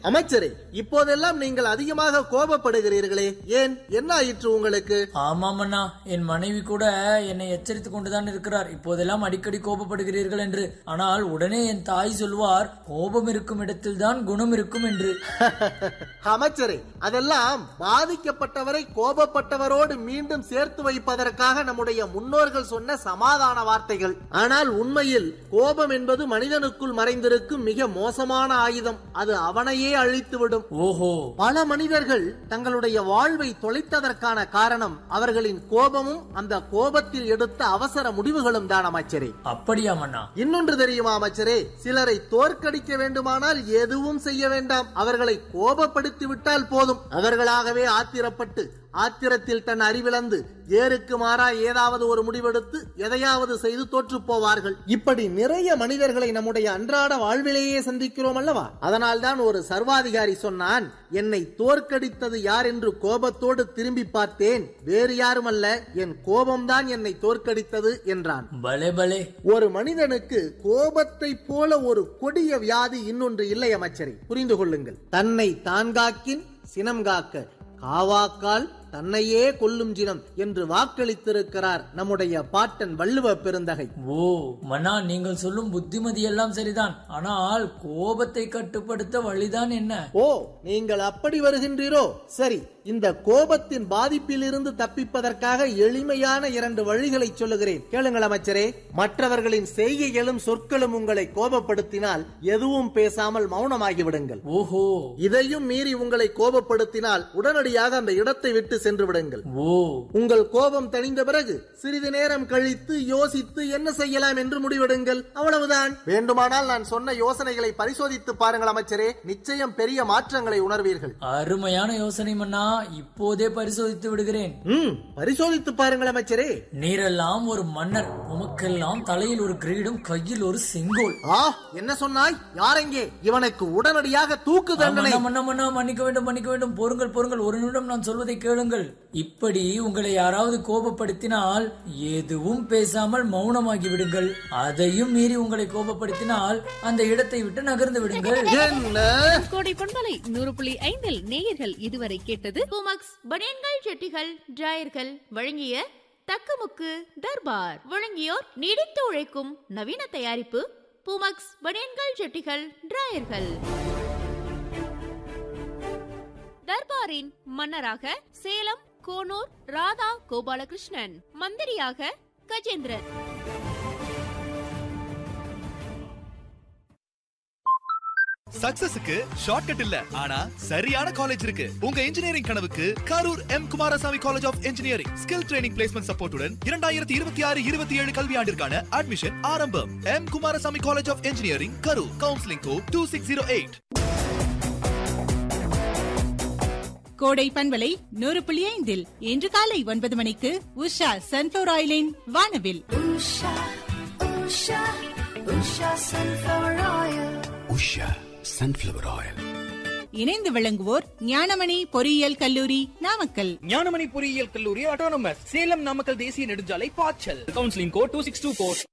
அமைச்சரே, இப்போதெல்லாம் நீங்கள் அதிகமாக கோபப்படுகிறீர்களே, ஏன்? என்ன ஆயிற்று உங்களுக்கு? ஆமாமண்ணா, என் மனைவி கூட என்னை எச்சரித்துக் கொண்டுதான் இருக்கிறார், இப்போதெல்லாம் அடிக்கடி கோபப்படுகிறீர்கள் என்று. ஆனால் உடனே என் தாய் சொல்வார், கோபம் இருக்கும் இடத்தில் தான் குணம் இருக்கும் என்று. அமைச்சரே, அதெல்லாம் பாதிக்கப்பட்டவரை கோபப்பட்டவரோடு மீண்டும் சேர்த்து வைப்பதற்காக நம்முடைய முன்னோர்கள் சொன்ன சமாதான வார்த்தைகள். ஆனால் உண்மையில் கோபம் என்பது மனிதனுக்குள் மறைந்திருக்கும் மிக மோசமான ஆயுதம். அது அவனையே அழித்துவிடும். ஓஹோ. பல மனிதர்கள் தங்களுடைய வாழ்வை தொலைத்ததற்கான காரணம் அவர்களின் கோபமும் அந்த கோபத்தில் எடுத்த அவசர முடிவுகளும் தான் அமைச்சரே. அப்படியா மன்னா? இன்னொன்று தெரியுமா அமைச்சரே, சிலரை தோற்கடிக்க வேண்டுமானால் எதுவும் செய்ய வேண்டாம், அவர்களை கோபப்படுத்தி விட்டால் போதும். அவர்களாகவே ஆத்திரப்பட்டு ஆத்திரத்தில் தன் அறிவிழந்து ஏருக்கு மாறா ஏதாவது ஒரு முடிவெடுத்து எதையாவது செய்து தோற்று போவார்கள். இப்படி நிறைய மனிதர்களை நம்முடைய அன்றாட வாழ்விலேயே சந்திக்கிறோம் அல்லவா? அதனால்தான் ஒரு சர்வாதிகாரி சொன்னான், என்னை தோற்கடித்தது யார் என்று கோபத்தோடு திரும்பி பார்த்தேன், வேறு யாரும் அல்ல, என் கோபம்தான் என்னை தோற்கடித்தது என்றான். பலே பலே. ஒரு மனிதனுக்கு கோபத்தை போல ஒரு கொடிய வியாதி இன்னொன்று இல்லை அமைச்சரை, புரிந்து கொள்ளுங்கள். தன்னை தான் காக்கின் சினம் காக்க, காவாக்கால் தன்னையே கொல்லும் ஜினம் என்று வாக்களித்திருக்கிறார் நம்முடைய பாட்டன் வள்ளுவ பெருந்தகை. ஓ மன்னா, நீங்கள் சொல்லும் புத்திமதி எல்லாம் சரிதான், ஆனால் கோபத்தை கட்டுப்படுத்த வழிதான் என்ன? ஓ, நீங்கள் அப்படி வருகின்றீரோ? சரி, இந்த கோபத்தின் பாதிப்பில் இருந்து தப்பிப்பதற்காக எளிமையான 2 வழிகளை சொல்லுகிறேன், கேளுங்கள் அமைச்சரே. மற்றவர்களின் செய்கைகளும் சொற்களும் உங்களை கோபப்படுத்தினால் எதுவும் பேசாமல் மௌனமாகி விடுங்கள். ஓஹோ. இதையும் மீறி உங்களை கோபப்படுத்தினால் உடனடியாக அந்த இடத்தை விட்டு சென்று விடுங்கள். ஓ. உங்கள் கோபம் தணிந்த பிறகு சிறிது நேரம் கழித்து யோசித்து என்ன செய்யலாம் என்று முடிவெடுங்கள், அவ்வளவுதான். வேண்டுமானால் நான் சொன்ன யோசனைகளை பரிசோதித்து பாருங்கள் அமைச்சரே, நிச்சயம் பெரிய மாற்றங்களை உணர்வீர்கள். அருமையான யோசனை மன்னா, இப்போதே பரிசோதித்து விடுகிறேன். பரிசோதித்து பாருங்கள் அமைச்சரே. நீரெல்லாம் ஒரு மன்னர், உமக்கெல்லாம் தலையில் ஒரு கிரீடம், கையில் ஒரு செங்கோல். என்ன சொன்னாய்? யாரெங்கே? இவனுக்கு உடனடியாக தூக்கு தண்டனை. மன்னிக்க வேண்டும், மன்னிக்க வேண்டும். பொறுங்கள் பொறுங்கள், ஒரு நிமிடம் நான் சொல்வதை கேளுங்கள். இப்படி உங்களை யாராவது கோபப்படுத்தினால் எதுவும் பேசாமல் மௌனமாகி விடுங்கள். அதையும் மீறி உங்களை கோபப்படுத்தினால் அந்த இடத்தை விட்டு நகர்ந்து விடுங்கள். கோடை பொன்மலை 100.5 நேயர்கள் இதுவரை கேட்டது பூமக்ஸ் பனியன்கள், ஜட்டிகள், டிராயர்கள் வழங்கிய தக்கமுக்கு தர்பார். வழங்கியோர் நீடித்து உழைக்கும் நவீன தயாரிப்பு பூமக்ஸ் பனியன்கள், ஜட்டிகள், டிராயர்கள். தர்பாரின் மன்னராக சேலம் கோனூர் ராதா கோபாலகிருஷ்ணன், மந்திரியாக கஜேந்திரன். சக்சஸுக்கு ஷார்ட்கட் இல்ல, ஆனா சரியான காலேஜ் இருக்கு. உங்க இன்ஜினியரிங் கனவுக்கு Karur M Kumaraswamy college of engineering skill training placement சப்போர்ட்டுடன் 2026-27 கல்வியாண்டிற்கான அட்மிஷன் ஆரம்பம். M Kumaraswamy college of engineering Karur. Counselling code 2608. கோடை பண்பலை 100.5 இன்று காலை 9 மணிக்கு உஷா சன்ஃபிளவர் ஆயிலின் வானவில். Usha sunflower oil. இணைந்து விளங்குவோர் ஞானமணி பொறியியல் கல்லூரி நாமக்கல். ஞானமணி பொறியியல் கல்லூரி ஆட்டோனமஸ் சேலம் நாமக்கல் தேசிய நெடுஞ்சாலை பாய்ச்சல். Counselling code 2624.